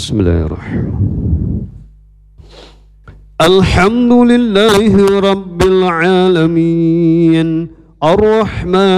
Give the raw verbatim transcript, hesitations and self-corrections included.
بسم الله الرحمن الرحيم. الحمد لله رب العالمين الرحمن